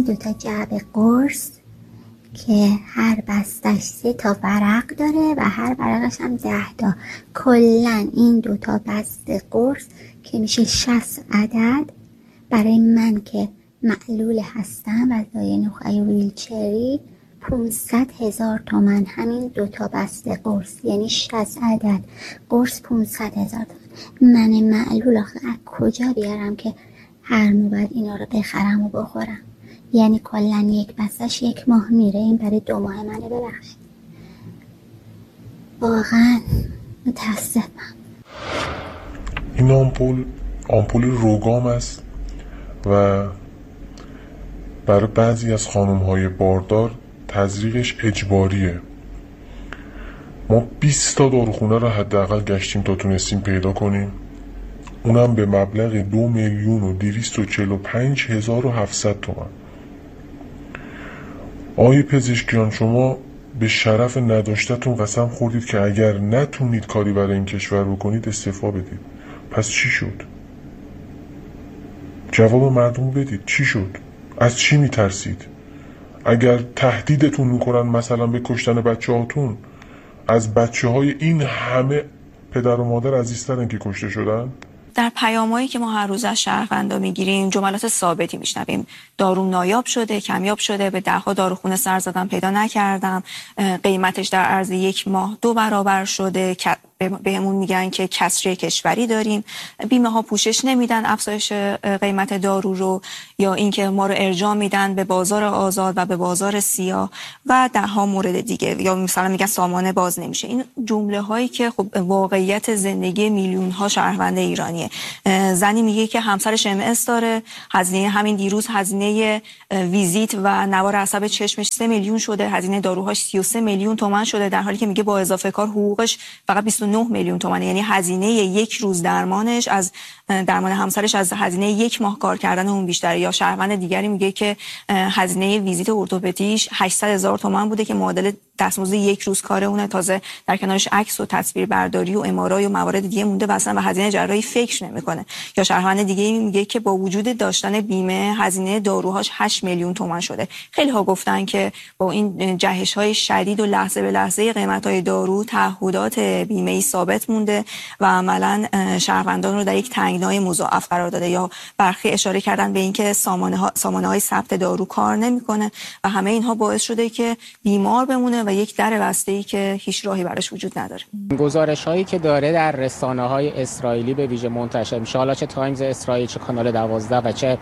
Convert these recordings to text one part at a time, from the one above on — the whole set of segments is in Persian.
2 جعبه قرص که هر بستش 3 ورق داره و هر ورقش هم 10 کلن این 2 بسته قرص که میشه 60 عدد برای من که معلول هستم و دارای نخاعی ویلچری 500,000 تومان. همین 2 بسته قرص یعنی 60 عدد قرص 500,000 تومان. من معلول آخه از کجا بیارم که هر نوبت اینا رو بخرم و بخورم؟ یعنی کلن یک بستش 1 ماه میره. این برای 2 ماه منه. ببخشید واقعا متاسفم. این آمپول روگام است و برای بعضی از خانم‌های باردار تزریقش اجباریه. ما 20 داروخونه رو حداقل گشتیم تا تونستیم پیدا کنیم، اونم به مبلغ 2,245,700 تومان. آقای پزشکیان، شما به شرف نداشتتون قسم خوردید که اگر نتونید کاری برای این کشور بکنید استعفا بدید. پس چی شد؟ جواب مردم بدید. چی شد؟ از چی میترسید؟ اگر تهدیدتون میکنن مثلا به کشتن بچه هاتون، از بچه های این همه پدر و مادر عزیزترن که کشته شدن؟ در پیامایی که ما هر روز از شهروندا میگیریم جملات ثابتی میشنویم. داروم نایاب شده، کمیاب شده، به 10 داروخونه سر زدم پیدا نکردم، قیمتش در عرض 1 ماه 2 برابر شده، بهمون میگن که کسری کشوری داریم، بیمه ها پوشش نمیدن افزایش قیمت دارو رو، یا اینکه ما رو ارجاع میدن به بازار آزاد و به بازار سیاه و 10 مورد دیگه، یا مثلا میگن سامانه باز نمیشه. این جمله هایی که خب واقعیت زندگی میلیون ها شهروند ایرانیه. زنی میگه که همسرش MS داره، هزینه همین دیروز هزینه ویزیت و نوار عصب چشمش 3 میلیون شده، هزینه داروهاش 33 میلیون تومان شده، در حالی که میگه با اضافه کار حقوقش فقط 29 میلیون تومانه. یعنی هزینه 1 روز درمانش از درمان همسرش از هزینه 1 ماه کار کردن اون بیشتره. یا شهروند دیگری میگه که هزینه ویزیت ارتوپدیش 800,000 تومان بوده که معادل دستمزد 1 روز کار اونه، تازه در کنارش عکس و تصویر برداری و ام‌آرآی و موارد دیگه مونده و اصلا به هزینه جراحی فکر نمیکنه. یا شهروند دیگه میگه که با وجود داشتن بیمه هزینه داروهاش 8 میلیون تومان شده. خیلی ها گفتن که با این جهش‌های شدید و لحظه به لحظه قیمت‌های دارو تعهدات بیمه‌ای ثابت مونده و عملاً شهروندان رو در یک تنگنای مضاعف قرار داده. یا برخی اشاره کردن به اینکه سامانه‌های ثبت دارو کار نمی‌کنه و همه اینها باعث شده که بیمار بمونه و یک در بسته‌ای که هیچ راهی براش وجود نداره. گزارش‌هایی که داره در رسانه‌های اسرائیلی به ویژه منتشر میشه، حالا چه تایمز اسرائیل، چه کانال 12 و چه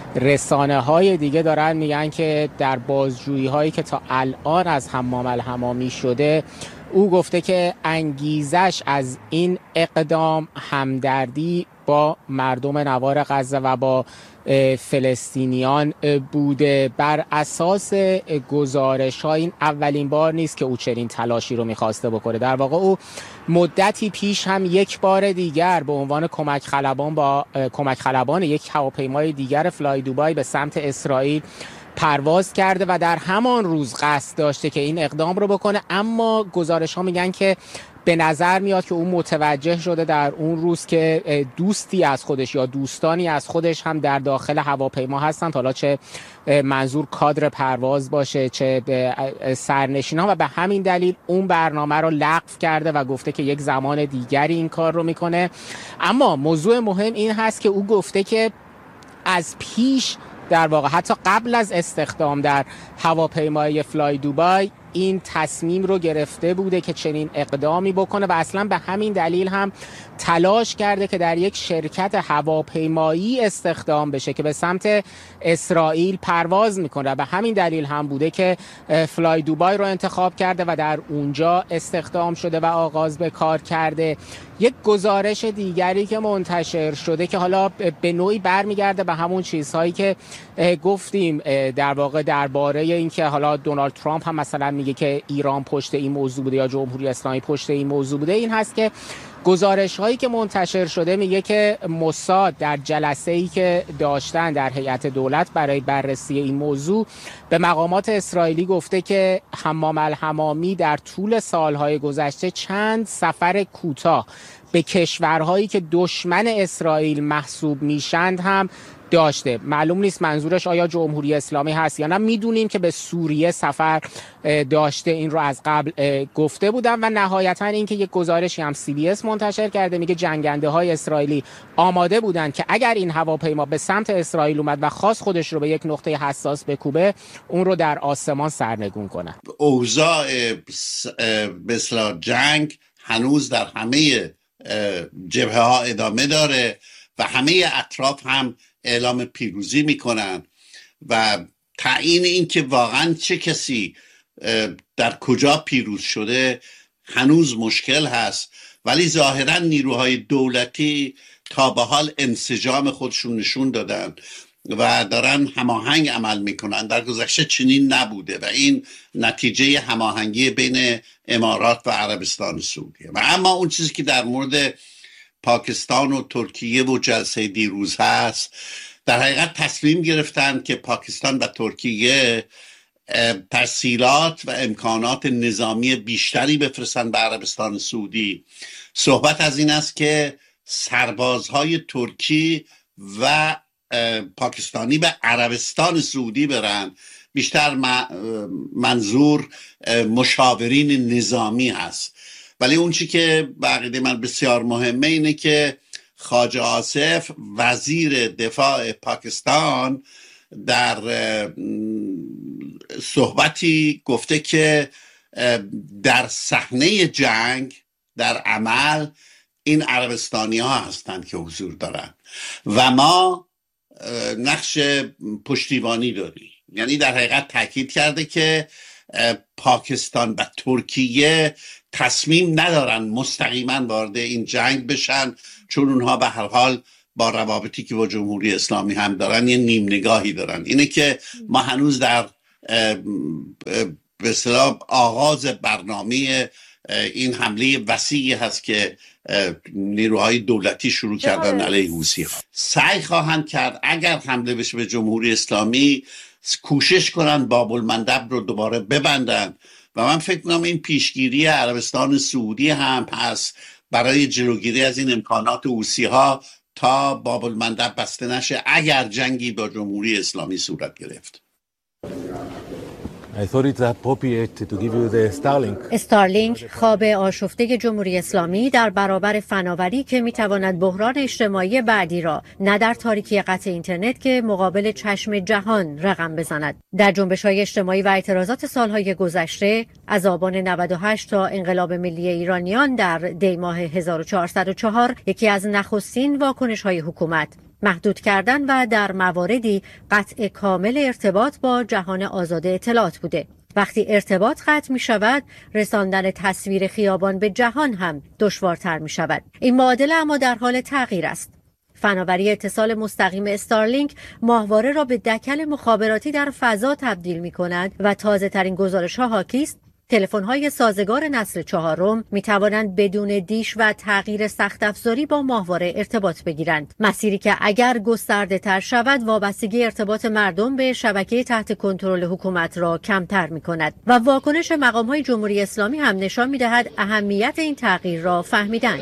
رسانه‌های دیگه، دارن میگن که در بازجویی‌هایی که تا الان از حمام الحمامی شده، او گفته که انگیزش از این اقدام همدردی با مردم نوار غزه و با فلسطینیان بوده. بر اساس گزارش‌ها این اولین بار نیست که او چنین تلاشی رو می‌خواسته بکنه. در واقع او مدتی پیش هم 1 بار دیگر به عنوان کمک خلبان یک هواپیمای دیگر فلای دوبای به سمت اسرائیل پرواز کرده و در همان روز قصد داشته که این اقدام رو بکنه، اما گزارش‌ها میگن که به نظر میاد که اون متوجه شده در اون روز که دوستی از خودش یا دوستانی از خودش هم در داخل هواپیما هستند، حالا چه منظور کادر پرواز باشه چه سرنشین‌ها، و به همین دلیل اون برنامه رو لغو کرده و گفته که یک زمان دیگری این کار رو میکنه. اما موضوع مهم این هست که او گفته که از پیش، در واقع حتی قبل از استخدام در هواپیمای فلای دوبای، این تصمیم رو گرفته بوده که چنین اقدامی بکنه و اصلا به همین دلیل هم تلاش کرده که در یک شرکت هواپیمایی استخدام بشه که به سمت اسرائیل پرواز میکنه. به همین دلیل هم بوده که فلای دوبای رو انتخاب کرده و در اونجا استخدام شده و آغاز به کار کرده. یک گزارش دیگری که منتشر شده که حالا به نوعی برمیگرده به همون چیزهایی که گفتیم در واقع درباره اینکه حالا دونالد ترامپ هم مثلا میگه که ایران پشت این موضوع بوده یا جمهوری اسلامی پشت این موضوع بوده، این هست که گزارش هایی که منتشر شده میگه که موساد در جلسه‌ای که داشتن در هیئت دولت برای بررسی این موضوع به مقامات اسرائیلی گفته که حمام الحمامی در طول سالهای گذشته چند سفر کوتاه به کشورهایی که دشمن اسرائیل محسوب میشند هم داشته. معلوم نیست منظورش آیا جمهوری اسلامی هست یا نه. میدونیم که به سوریه سفر داشته، این رو از قبل گفته بودن. و نهایتا اینکه یک گزارشی هم CBS منتشر کرده میگه جنگنده های اسرائیلی آماده بودن که اگر این هواپیما به سمت اسرائیل اومد و خواست خودش رو به یک نقطه حساس بکوبه، اون رو در آسمان سرنگون کنه. اوضاع به اصطلاح جنگ هنوز در همه جبهه ها ادامه داره و همه اطراف هم اعلام پیروزی میکنن و تعیین این که واقعا چه کسی در کجا پیروز شده هنوز مشکل هست، ولی ظاهرا نیروهای دولتی تا به حال انسجام خودشون نشون دادن و دارن هماهنگ عمل میکنن. در گذشته چنین نبوده و این نتیجه هماهنگی بین امارات و عربستان سعودیه. و اما اون چیزی که در مورد پاکستان و ترکیه و جلسه دیروز هست، در حقیقت تصمیم گرفتن که پاکستان و ترکیه تسهیلات و امکانات نظامی بیشتری بفرستن به عربستان سعودی. صحبت از این است که سربازهای ترکی و پاکستانی به عربستان سعودی برن. بیشتر منظور مشاورین نظامی هست. ولی اون چی که به عقیده من بسیار مهمه اینه که خواجه آصف وزیر دفاع پاکستان در صحبتی گفته که در صحنه جنگ در عمل این عربستانی ها هستند که حضور دارن و ما نقش پشتیبانی داریم. یعنی در حقیقت تاکید کرده که پاکستان و ترکیه تصمیم ندارن مستقیما وارد این جنگ بشن، چون اونها به هر حال با روابطی که با جمهوری اسلامی هم دارن یه نیم نگاهی دارن. اینه که ما هنوز در به اصطلاح آغاز برنامه این حمله وسیعی هست که نیروهای دولتی شروع کردن علیه حوثی‌ها. سعی خواهند کرد اگر حمله بشه به جمهوری اسلامی کوشش کنن باب المندب رو دوباره ببندن و من فکر می‌کنم این پیشگیری عربستان سعودی هم هست برای جلوگیری از این امکانات حوثی‌ها تا باب المندب بسته نشه اگر جنگی با جمهوری اسلامی صورت گرفت. استارلینک خواب آشفته جمهوری اسلامی در برابر فناوری که میتواند بحران اجتماعی بعدی را نه در تاریکی قطع اینترنت که مقابل چشم جهان رقم بزند. در جنبش‌های اجتماعی و اعتراضات سالهای گذشته از آبان 98 تا انقلاب ملی ایرانیان در دی ماه 1404 یکی از نخستین واکنش‌های حکومت محدود کردن و در مواردی قطع کامل ارتباط با جهان آزاد اطلاعات بوده. وقتی ارتباط قطع می شود، رساندن تصویر خیابان به جهان هم دشوارتر می شود. این معادله اما در حال تغییر است. فناوری اتصال مستقیم استارلینک ماهواره را به دکل مخابراتی در فضا تبدیل می کند و تازه ترین گزارش ها حاکی است تلفن‌های سازگار نسل چهارم می‌توانند بدون دیش و تغییر سخت افزاری با ماهواره ارتباط بگیرند. مسیری که اگر گسترده‌تر شود وابستگی ارتباط مردم به شبکه تحت کنترل حکومت را کمتر می‌کند و واکنش مقام‌های جمهوری اسلامی هم نشان می‌دهد اهمیت این تغییر را فهمیدند.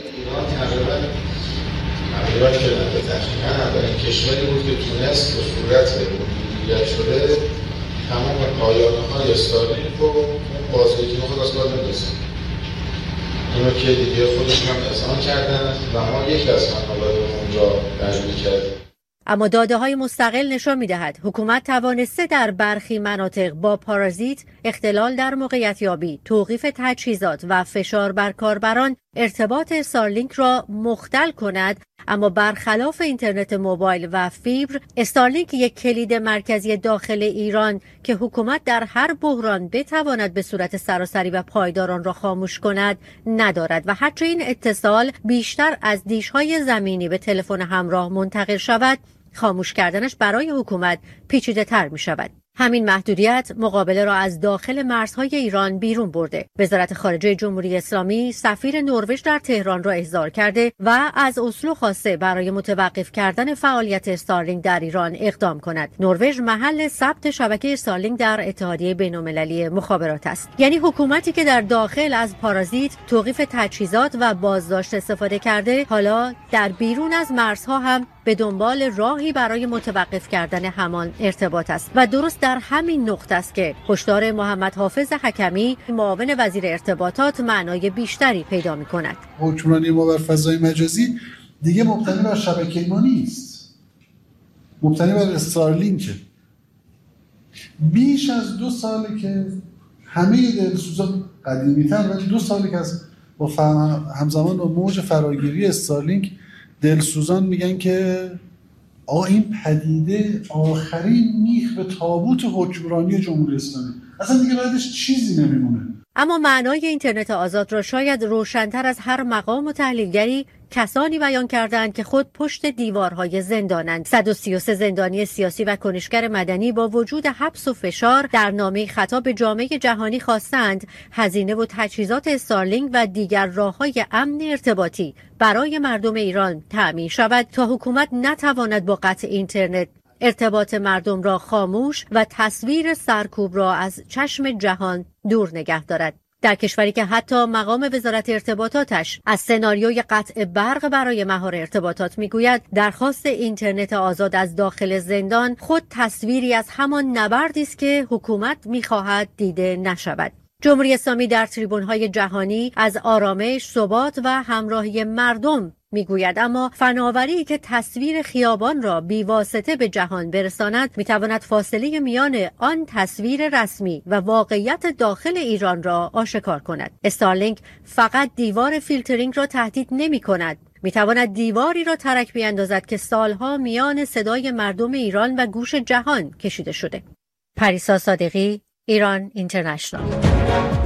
کشوری بود که تونست به صورت مدیریت شده تمام پایانه‌های استارلینک رو بازدهی که میخواد از کار بندازن. اینو که دیگه خودشون هم اذعان کردن و ما یکی از منابع اونجا درگیر کردیم. اما داده‌های مستقل نشان می‌دهد حکومت توانسته در برخی مناطق با پارازیت، اختلال در موقعیت یابی، توقیف تجهیزات و فشار بر کاربران ارتباط استارلینک را مختل کند، اما برخلاف اینترنت موبایل و فیبر، استارلینک یک کلید مرکزی داخل ایران که حکومت در هر بحران بتواند به صورت سراسری و پایدار آن را خاموش کند ندارد و هرچه این اتصال بیشتر از دیش‌های زمینی به تلفن همراه منتقل شود، خاموش کردنش برای حکومت پیچیده تر می شود. همین محدودیت مقابله را از داخل مرزهای ایران بیرون برده. وزارت خارجه جمهوری اسلامی سفیر نروژ در تهران را احضار کرده و از اسلو خواسته برای متوقف کردن فعالیت استارلینک در ایران اقدام کند. نروژ محل ثبت شبکه استارلینک در اتحادیه بین‌المللی مخابرات است. یعنی حکومتی که در داخل از پارازیت، توقیف تجهیزات و بازداشت استفاده کرده، حالا در بیرون از مرزها هم به دنبال راهی برای متوقف کردن همان ارتباط است و درست در همین نقطه است که هشدار محمد حافظ حکمی معاون وزیر ارتباطات معنای بیشتری پیدا می‌کند. حکمرانی ما بر فضای مجازی دیگه مبتنی بر شبکه ما نیست، مبتنی بر استارلینک. بیش از 2 ساله که همه دلسوزان قدیمی‌تر ولی 2 ساله که از با همزمان با موج فراگیری استارلینک دلسوزان میگن که آقا این پدیده آخرین میخ به تابوت حکمرانی جمهوری اسلامی، اصلا دیگه بعدش چیزی نمیمونه. اما معنای اینترنت آزاد را شاید روشن‌تر از هر مقام و تحلیلگری کسانی بیان کردند که خود پشت دیوارهای زندانند. 133 زندانی سیاسی و کنشگر مدنی با وجود حبس و فشار در نامه خطاب به جامعه جهانی خواستند هزینه و تجهیزات استارلینک و دیگر راه‌های امن ارتباطی برای مردم ایران تأمین شود تا حکومت نتواند با قطع اینترنت ارتباط مردم را خاموش و تصویر سرکوب را از چشم جهان دور نگه دارد. در کشوری که حتی مقام وزارت ارتباطاتش از سناریوی قطع برق برای مهار ارتباطات میگوید درخواست اینترنت آزاد از داخل زندان خود تصویری از همان نبردی است که حکومت میخواهد دیده نشود. جمهوری اسلامی در تریبون‌های جهانی از آرامش، ثبات و همراهی مردم میگوید، اما فناوری که تصویر خیابان را بیواسطه به جهان برساند میتواند فاصله میان آن تصویر رسمی و واقعیت داخل ایران را آشکار کند. استارلینک فقط دیوار فیلترینگ را تهدید نمی کند، میتواند دیواری را ترک بیاندازد که سالها میان صدای مردم ایران و گوش جهان کشیده شده. پریسا صادقی، ایران اینترنشنال.